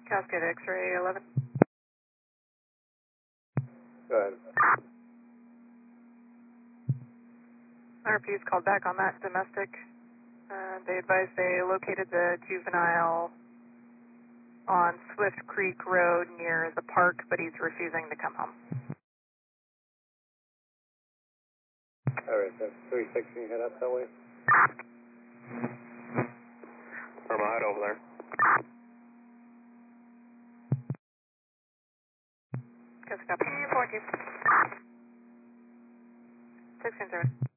Cascade X-ray 11. Go ahead. RP's called back on that domestic. They advised they located the juvenile on Swift Creek Road near the park, but he's refusing to come home. Alright, that's 316, head up that way. Irma, head over there. Good stuff. 14. 16-0.